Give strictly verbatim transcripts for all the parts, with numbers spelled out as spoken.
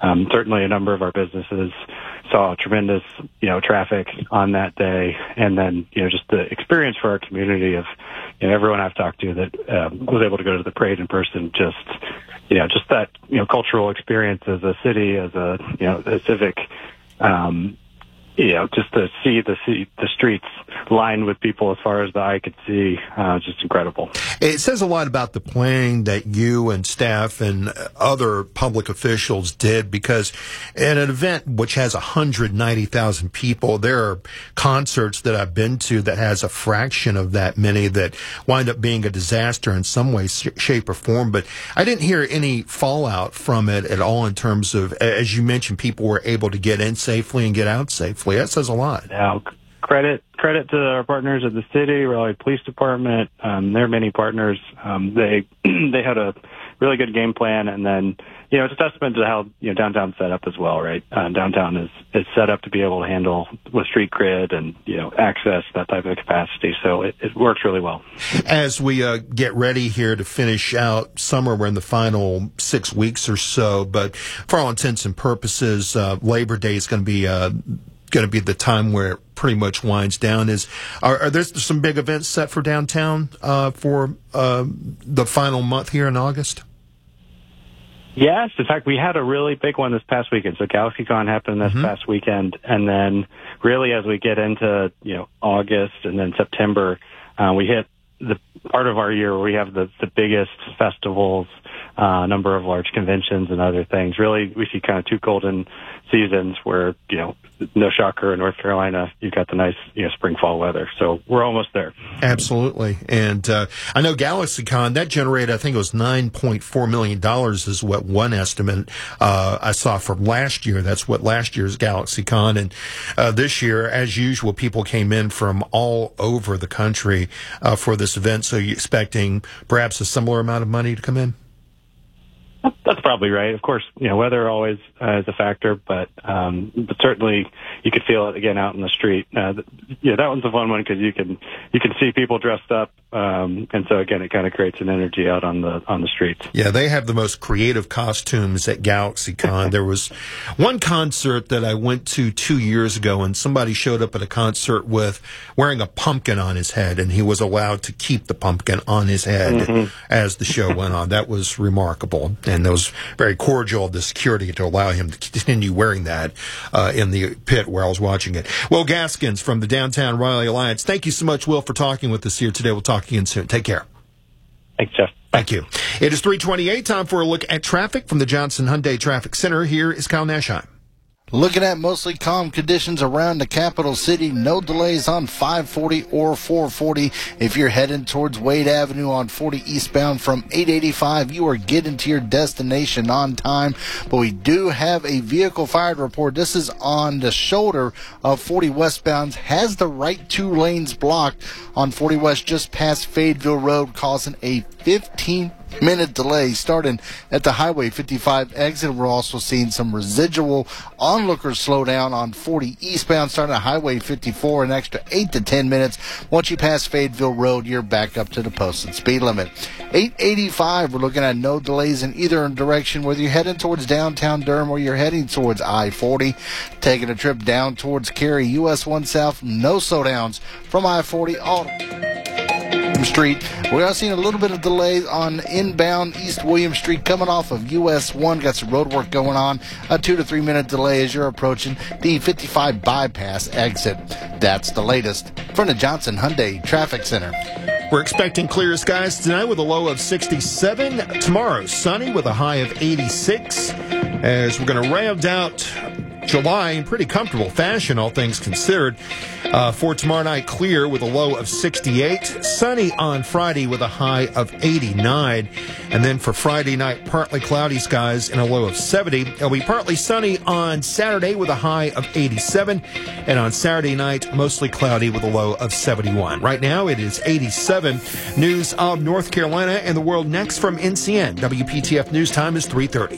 um, certainly a number of our businesses saw tremendous, you know, traffic on that day. And then, you know, just the experience for our community of, you know, everyone I've talked to that um, was able to go to the parade in person, just, you know, just that, you know, cultural experience as a city, as a, you know, a civic, um, you know, just to see the see the streets lined with people as far as the eye could see, uh, just incredible. It says a lot about the planning that you and staff and other public officials did, because at an event which has one hundred ninety thousand people, there are concerts that I've been to that has a fraction of that many that wind up being a disaster in some way, shape, or form. But I didn't hear any fallout from it at all in terms of, as you mentioned, people were able to get in safely and get out safely. That says a lot. Now, credit credit to our partners at the city, Raleigh Police Department. Um, there are many partners. Um, they they had a really good game plan, and then, you know, it's a testament to how, you know, downtown's set up as well, right? Uh, downtown is is set up to be able to handle with street grid and, you know, access, that type of capacity. So it, it works really well. As we uh, get ready here to finish out summer, we're in the final six weeks or so, but for all intents and purposes, uh, Labor Day is going to be uh, going to be the time where it pretty much winds down. Is are, are there some big events set for downtown uh, for uh, the final month here in August? Yes. In fact, we had a really big one this past weekend. So GalaxyCon happened this mm-hmm. past weekend. And then really as we get into, you know, August and then September, uh, we hit the part of our year where we have the, the biggest festivals, a uh, number of large conventions and other things. Really, we see kind of two golden seasons where, you know, no shocker in North Carolina, you've got the nice, you know, spring, fall weather. So we're almost there. Absolutely. And uh, I know GalaxyCon, that generated, I think it was nine point four million dollars is what one estimate uh, I saw from last year. That's what last year's GalaxyCon. And uh, this year, as usual, people came in from all over the country uh, for this event. So you're expecting perhaps a similar amount of money to come in? That's probably right. Of course, you know, weather always uh, is a factor, but um, but certainly you could feel it again out in the street. Uh, yeah, that one's a fun one because you can you can see people dressed up, um, and so again, it kind of creates an energy out on the on the streets. Yeah, they have the most creative costumes at GalaxyCon. There was one concert that I went to two years ago, and somebody showed up at a concert with wearing a pumpkin on his head, and he was allowed to keep the pumpkin on his head mm-hmm. as the show went on. That was remarkable. And it was very cordial of the security to allow him to continue wearing that uh, in the pit where I was watching it. Will Gaskins from the Downtown Raleigh Alliance. Thank you so much, Will, for talking with us here today. We'll talk again soon. Take care. Thanks, Jeff. Thank you. It is three twenty-eight. Time for a look at traffic from the Johnson Hyundai Traffic Center. Here is Kyle Nashheim. Looking at mostly calm conditions around the capital city. No delays on five forty or four forty. If you're heading towards Wade Avenue on forty eastbound from eight eighty-five, you are getting to your destination on time. But we do have a vehicle fired report. This is on the shoulder of forty westbound. Has the right two lanes blocked on forty west just past Fayetteville Road, causing a fifteen minute delay starting at the Highway fifty-five exit. We're also seeing some residual onlookers slow down on forty eastbound starting at Highway fifty-four, an extra eight to ten minutes. Once you pass Fayetteville Road, you're back up to the posted speed limit. eight eighty-five, we're looking at no delays in either direction, whether you're heading towards downtown Durham or you're heading towards I forty. Taking a trip down towards Cary, U S one South, no slowdowns from I forty all Street. We are seeing a little bit of delays on inbound East William Street coming off of U S one. Got some road work going on. A two to three minute delay as you're approaching the fifty-five bypass exit. That's the latest from the Johnson Hyundai Traffic Center. We're expecting clear skies tonight with a low of sixty-seven. Tomorrow, sunny with a high of eighty-six. As we're going to round out July in pretty comfortable fashion, all things considered. Uh, for tomorrow night, clear with a low of sixty-eight. Sunny on Friday with a high of eighty-nine. And then for Friday night, partly cloudy skies and a low of seventy. It'll be partly sunny on Saturday with a high of eighty-seven. And on Saturday night, mostly cloudy with a low of seventy-one. Right now, it is eighty-seven. News of North Carolina and the world next from N C N. W P T F News Time is three thirty.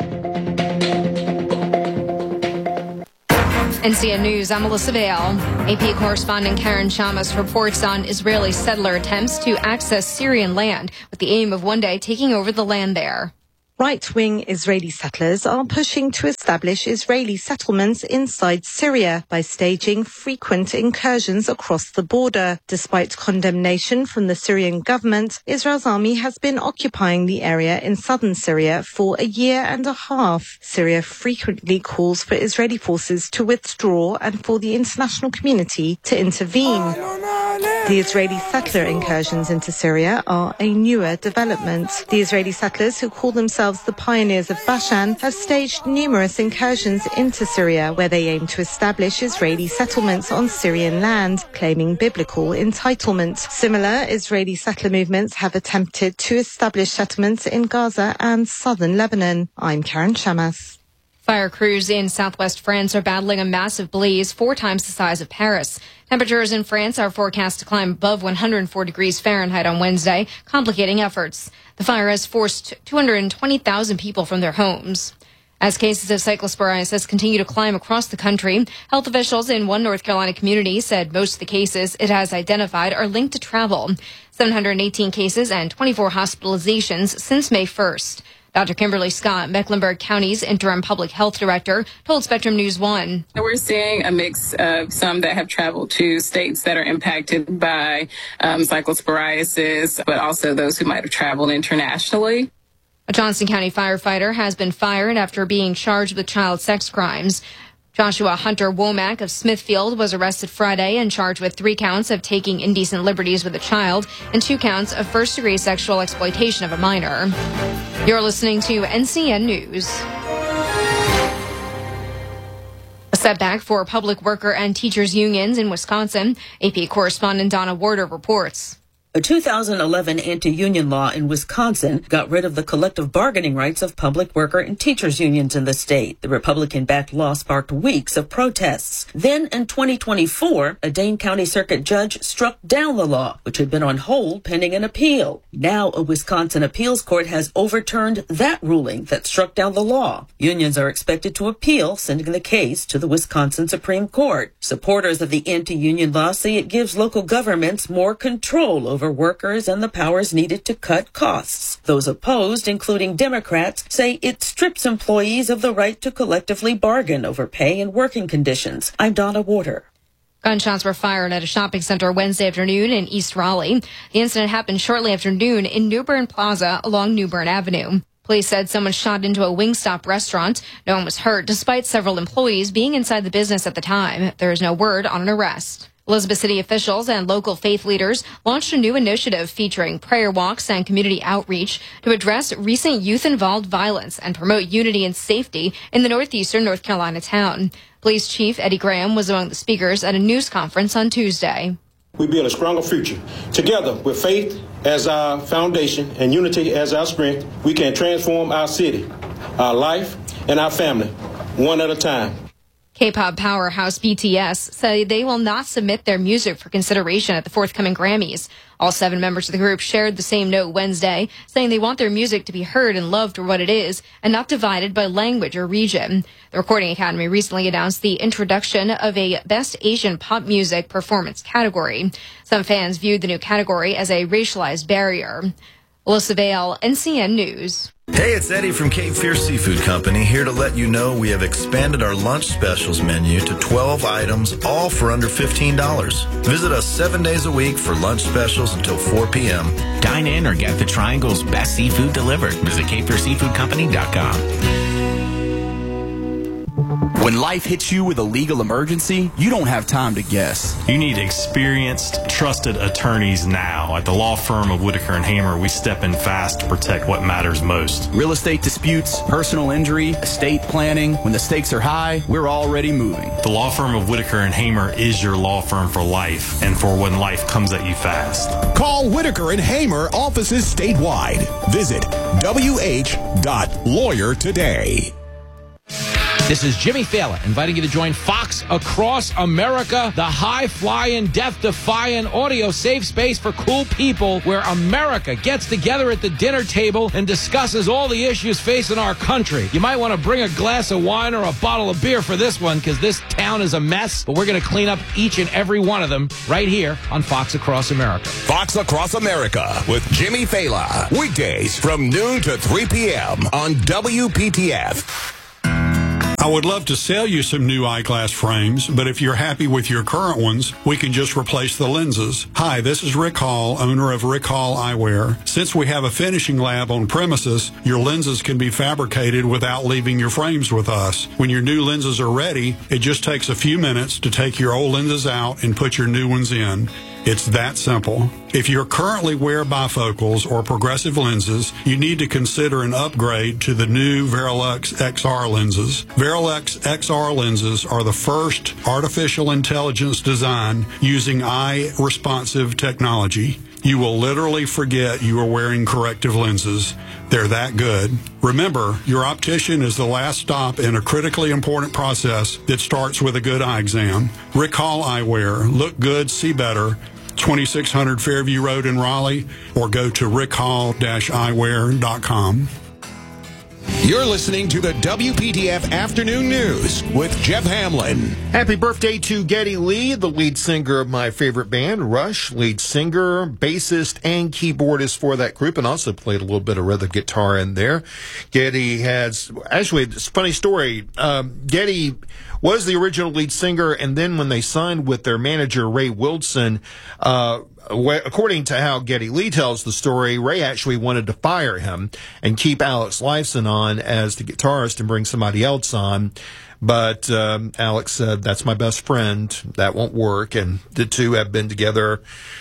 N C N News, I'm Melissa Vale. A P correspondent Karen Shamas reports on Israeli settler attempts to access Syrian land with the aim of one day taking over the land there. Right-wing Israeli settlers are pushing to establish Israeli settlements inside Syria by staging frequent incursions across the border. Despite condemnation from the Syrian government, Israel's army has been occupying the area in southern Syria for a year and a half. Syria frequently calls for Israeli forces to withdraw and for the international community to intervene. The Israeli settler incursions into Syria are a newer development. The Israeli settlers, who call themselves the Pioneers of Bashan, have staged numerous incursions into Syria where they aim to establish Israeli settlements on Syrian land, claiming biblical entitlement. Similar Israeli settler movements have attempted to establish settlements in Gaza and southern Lebanon. I'm Karen Shamas. Fire crews in southwest France are battling a massive blaze four times the size of Paris. Temperatures in France are forecast to climb above one hundred four degrees Fahrenheit on Wednesday, complicating efforts. The fire has forced two hundred twenty thousand people from their homes. As cases of cyclosporiasis continue to climb across the country, health officials in one North Carolina community said most of the cases it has identified are linked to travel. seven hundred eighteen cases and twenty-four hospitalizations since May first. Doctor Kimberly Scott, Mecklenburg County's interim public health director, told Spectrum News one. We're seeing a mix of some that have traveled to states that are impacted by um, cyclosporiasis, but also those who might have traveled internationally. A Johnson County firefighter has been fired after being charged with child sex crimes. Joshua Hunter Womack of Smithfield was arrested Friday and charged with three counts of taking indecent liberties with a child and two counts of first-degree sexual exploitation of a minor. You're listening to N C N News. A setback for public worker and teachers unions in Wisconsin. A P correspondent Donna Warder reports. A two thousand eleven anti-union law in Wisconsin got rid of the collective bargaining rights of public worker and teachers unions in the state. The Republican-backed law sparked weeks of protests. Then in twenty twenty-four, a Dane County Circuit judge struck down the law, which had been on hold pending an appeal. Now a Wisconsin appeals court has overturned that ruling that struck down the law. Unions are expected to appeal, sending the case to the Wisconsin Supreme Court. Supporters of the anti-union law say it gives local governments more control over workers and the powers needed to cut costs. Those opposed, including Democrats, say it strips employees of the right to collectively bargain over pay and working conditions. I'm Donna Warder. Gunshots were fired at a shopping center Wednesday afternoon in East Raleigh. The incident happened shortly after noon in New Bern Plaza along New Bern Avenue. Police said someone shot into a Wingstop restaurant. No one was hurt, despite several employees being inside the business at the time. There is no word on an arrest. Elizabeth City officials and local faith leaders launched a new initiative featuring prayer walks and community outreach to address recent youth-involved violence and promote unity and safety in the northeastern North Carolina town. Police Chief Eddie Graham was among the speakers at a news conference on Tuesday. We build a stronger future. Together, with faith as our foundation and unity as our strength, we can transform our city, our life, and our family, one at a time. K-pop powerhouse B T S say they will not submit their music for consideration at the forthcoming Grammys. All seven members of the group shared the same note Wednesday, saying they want their music to be heard and loved for what it is and not divided by language or region. The Recording Academy recently announced the introduction of a Best Asian Pop Music Performance category. Some fans viewed the new category as a racialized barrier. Alyssa Vale, N C N News. Hey, it's Eddie from Cape Fear Seafood Company, here to let you know we have expanded our lunch specials menu to twelve items, all for under fifteen dollars. Visit us seven days a week for lunch specials until four p.m. Dine in or get the Triangle's best seafood delivered. Visit cape fear seafood company dot com. When life hits you with a legal emergency, you don't have time to guess. You need experienced, trusted attorneys now. At the law firm of Whitaker and Hamer, we step in fast to protect what matters most. Real estate disputes, personal injury, estate planning. When the stakes are high, we're already moving. The law firm of Whitaker and Hamer is your law firm for life and for when life comes at you fast. Call Whitaker and Hamer offices statewide. Visit w h dot lawyer today. This is Jimmy Fallon inviting you to join Fox Across America, the high-flying, death-defying audio safe space for cool people where America gets together at the dinner table and discusses all the issues facing our country. You might want to bring a glass of wine or a bottle of beer for this one because this town is a mess, but we're going to clean up each and every one of them right here on Fox Across America. Fox Across America with Jimmy Fallon. Weekdays from noon to three p.m. on W P T F. I would love to sell you some new eyeglass frames, but if you're happy with your current ones, we can just replace the lenses. Hi, this is Rick Hall, owner of Rick Hall Eyewear. Since we have a finishing lab on premises, your lenses can be fabricated without leaving your frames with us. When your new lenses are ready, it just takes a few minutes to take your old lenses out and put your new ones in. It's that simple. If you currently wear bifocals or progressive lenses, you need to consider an upgrade to the new Verilux X R lenses. Verilux X R lenses are the first artificial intelligence design using eye-responsive technology. You will literally forget you are wearing corrective lenses. They're that good. Remember, your optician is the last stop in a critically important process that starts with a good eye exam. Rick Hall Eyewear. Look good, see better. twenty-six hundred Fairview Road in Raleigh, or go to rick hall dash eyewear dot com. You're listening to the W P T F Afternoon News with Jeff Hamlin. Happy birthday to Geddy Lee, the lead singer of my favorite band, Rush, lead singer, bassist, and keyboardist for that group, and also played a little bit of rhythm guitar in there. Geddy has, actually, it's a funny story. Um, Geddy was the original lead singer, and then when they signed with their manager, Ray Wilson, uh, according to how Geddy Lee tells the story, Ray actually wanted to fire him and keep Alex Lifeson on as the guitarist and bring somebody else on. But um, Alex said, that's my best friend. That won't work. And the two have been together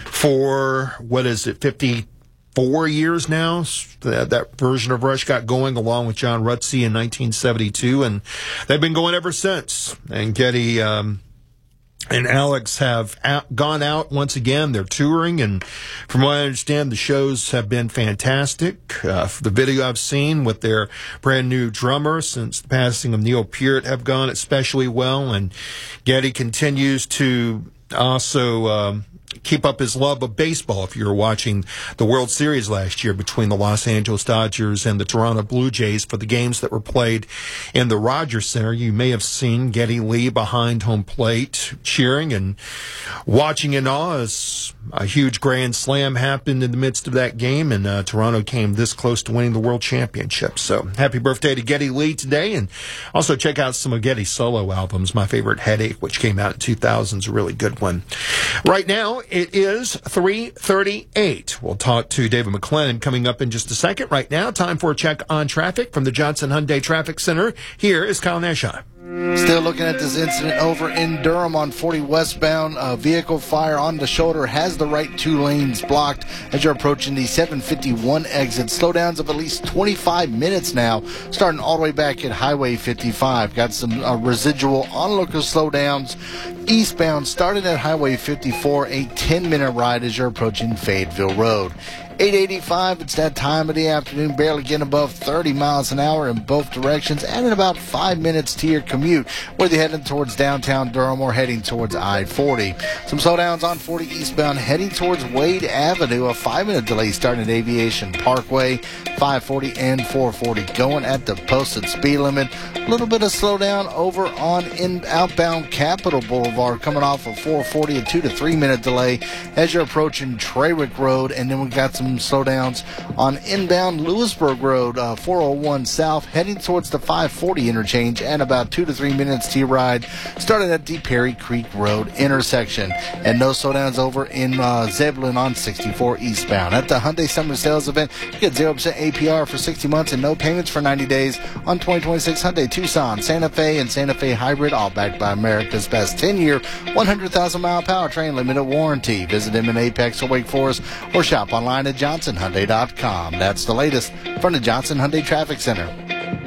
for, what is it, fifty-four years now. That, that version of Rush got going along with John Rutsey in nineteen seventy-two. And they've been going ever since. And Geddy Um, and Alex have out, gone out once again. They're touring, and from what I understand, the shows have been fantastic. Uh, the video I've seen with their brand new drummer since the passing of Neil Peart have gone especially well, and Geddy continues to also um, keep up his love of baseball. If you were watching the World Series last year between the Los Angeles Dodgers and the Toronto Blue Jays for the games that were played in the Rogers Center, you may have seen Geddy Lee behind home plate cheering and watching in awe as a huge grand slam happened in the midst of that game, and uh, Toronto came this close to winning the World Championship. So happy birthday to Geddy Lee today, and also check out some of Geddy's solo albums. My favorite, Headache, which came out in two thousand, is a really good one. Right now, it is three thirty-eight. We'll talk to David McClennan coming up in just a second. Right now, time for a check on traffic from the Johnson Hyundai Traffic Center. Here is Kyle Nashon. Still looking at this incident over in Durham on forty westbound. A vehicle fire on the shoulder has the right two lanes blocked as you're approaching the seven fifty-one exit. Slowdowns of at least twenty-five minutes now, starting all the way back at Highway fifty-five. Got some uh, residual onlooker slowdowns eastbound, starting at Highway fifty-four, a ten-minute ride as you're approaching Fayetteville Road. eight eighty-five, it's that time of the afternoon, barely getting above thirty miles an hour in both directions, and in about five minutes to your commute, whether you're heading towards downtown Durham or heading towards I forty. Some slowdowns on forty eastbound, heading towards Wade Avenue, a five-minute delay starting at Aviation Parkway, five forty and four forty going at the posted speed limit. A little bit of slowdown over on in outbound Capitol Boulevard, coming off of four forty, a two to three minute delay as you're approaching Traywick Road, and then we've got some slowdowns on inbound Lewisburg Road, uh, four oh one South, heading towards the five forty interchange, and about two to three minutes to your ride, starting at the Perry Creek Road intersection. And no slowdowns over in uh, Zebulon on sixty-four eastbound. At the Hyundai Summer Sales Event, you get zero percent A P R for sixty months and no payments for ninety days on twenty twenty-six Hyundai Tucson, Santa Fe, and Santa Fe Hybrid, all backed by America's best ten-year, one hundred thousand mile powertrain limited warranty. Visit them in Apex or Wake Forest, or shop online at johnson hyundai dot com. That's the latest from the Johnson Hyundai Traffic Center.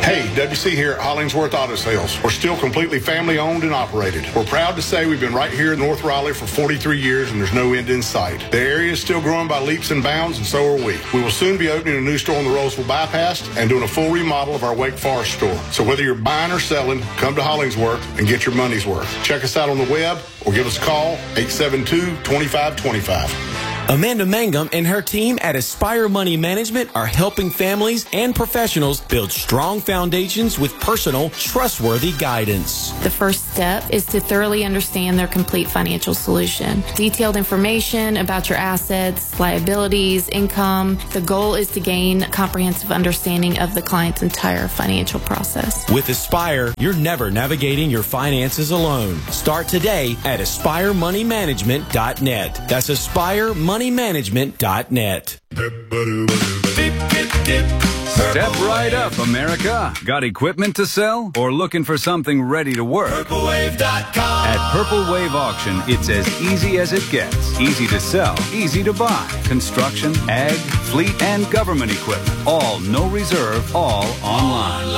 Hey, W C here at Hollingsworth Auto Sales. We're still completely family owned and operated. We're proud to say we've been right here in North Raleigh for forty-three years and there's no end in sight. The area is still growing by leaps and bounds, and so are we. We will soon be opening a new store on the Roseville Bypass and doing a full remodel of our Wake Forest store. So whether you're buying or selling, come to Hollingsworth and get your money's worth. Check us out on the web or give us a call, eight seven two, two five two five. Amanda Mangum and her team at Aspire Money Management are helping families and professionals build strong foundations with personal, trustworthy guidance. The first step is to thoroughly understand their complete financial solution. Detailed information about your assets, liabilities, income. The goal is to gain a comprehensive understanding of the client's entire financial process. With Aspire, you're never navigating your finances alone. Start today at aspire money management dot net. That's Aspire Money Management dot net. Step right up, America. Got equipment to sell or looking for something ready to work? Purple Wave dot com. At Purple Wave Auction, it's as easy as it gets. Easy to sell, easy to buy. Construction, ag, fleet, and government equipment. All no reserve, all online.